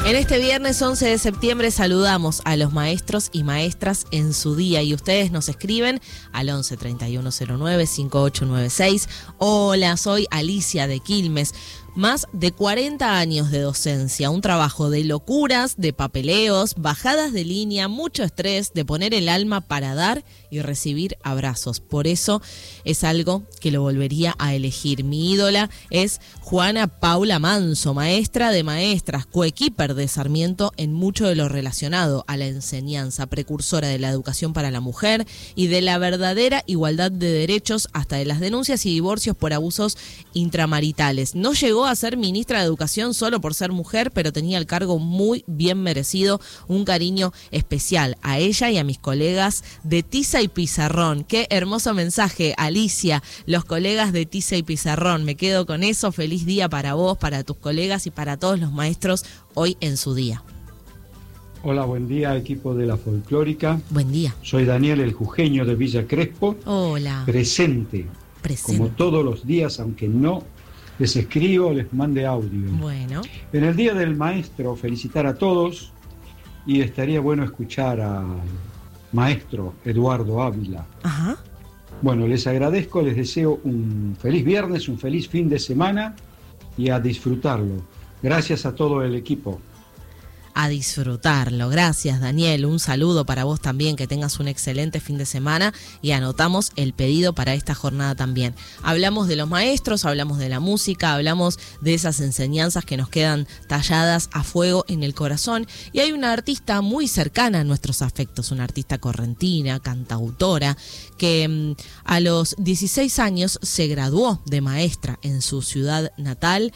En este viernes 11 de septiembre saludamos a los maestros y maestras en su día y ustedes nos escriben al 11 3109 5896. Hola, soy Alicia de Quilmes. Más de 40 años de docencia, un trabajo de locuras, de papeleos, bajadas de línea, mucho estrés, de poner el alma para dar y recibir abrazos. Por eso es algo que lo volvería a elegir. Mi ídola es Juana Paula Manso, maestra de maestras, coequiper de Sarmiento en mucho de lo relacionado a la enseñanza, precursora de la educación para la mujer y de la verdadera igualdad de derechos, hasta de las denuncias y divorcios por abusos intramaritales. No llegó a ser ministra de Educación solo por ser mujer, pero tenía el cargo muy bien merecido. Un cariño especial a ella y a mis colegas de Tiza y Pizarrón. Qué hermoso mensaje, Alicia, los colegas de Tiza y Pizarrón. Me quedo con eso. Feliz día para vos, para tus colegas y para todos los maestros hoy en su día. Hola, buen día, equipo de la Folclórica. Buen día. Soy Daniel, el jujeño de Villa Crespo. Hola. Presente. Como todos los días, aunque no les escribo, les mande audio. Bueno. En el Día del Maestro, felicitar a todos y estaría bueno escuchar al maestro Eduardo Ávila. Ajá. Bueno, les agradezco, les deseo un feliz viernes, un feliz fin de semana y a disfrutarlo. Gracias a todo el equipo. A disfrutarlo. Gracias, Daniel. Un saludo para vos también, que tengas un excelente fin de semana y anotamos el pedido para esta jornada también. Hablamos de los maestros, hablamos de la música, hablamos de esas enseñanzas que nos quedan talladas a fuego en el corazón y hay una artista muy cercana a nuestros afectos, una artista correntina, cantautora, que a los 16 años se graduó de maestra en su ciudad natal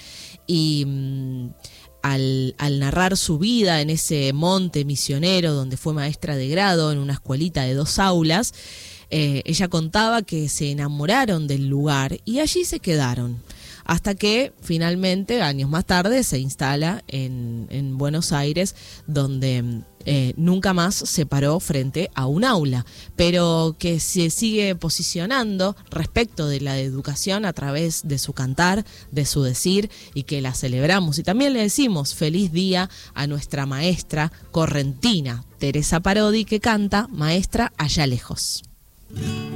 y al narrar su vida en ese monte misionero donde fue maestra de grado en una escuelita de 2 aulas, ella contaba que se enamoraron del lugar y allí se quedaron. Hasta que finalmente, años más tarde, se instala en Buenos Aires, donde nunca más se paró frente a un aula, pero que se sigue posicionando respecto de la educación a través de su cantar, de su decir, y que la celebramos. Y también le decimos feliz día a nuestra maestra correntina, Teresa Parodi, que canta Maestra allá lejos.